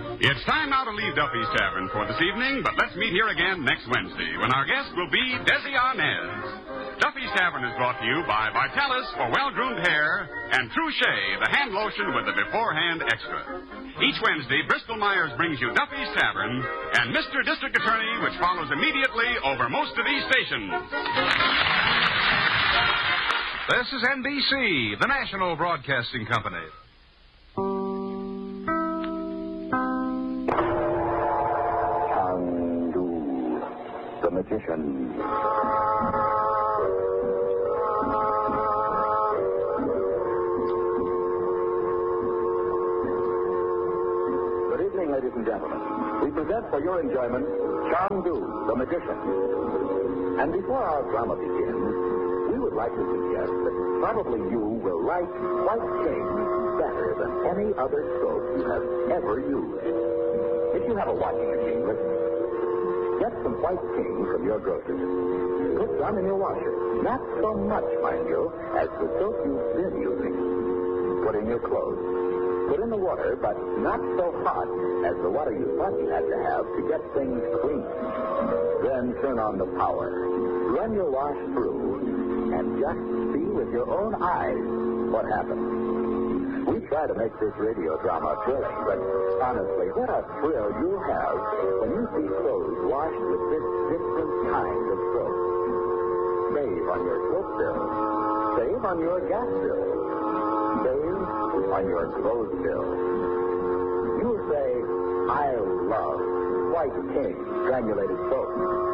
It's time now to leave Duffy's Tavern for this evening, but let's meet here again next Wednesday when our guest will be Desi Arnaz. Duffy's Tavern is brought to you by Vitalis for well-groomed hair and Trouche, the hand lotion with the beforehand extra. Each Wednesday, Bristol Myers brings you Duffy's Tavern and Mr. District Attorney, which follows immediately over most of these stations. This is NBC, the national broadcasting company. The magician. Good evening, ladies and gentlemen. We present for your enjoyment Chandu, the magician. And before our drama begins, we would like to suggest that probably you will like White King better than any other soap you have ever used. If you have a washing machine, listen. Get some White King from your grocer's. Put some in your washer. Not so much, mind you, as the soap you've been using. Put in your clothes. Put in the water, but not so hot as the water you thought you had to have to get things clean. Then turn on the power. Run your wash through, and just see with your own eyes what happens. We try to make this radio drama thrilling, but honestly, what a thrill you'll have when you see clothes washed with this different kind of soap. Save on your soap bill. Save on your gas bill. Save on your clothes bill. You'll say, I love White King granulated soap.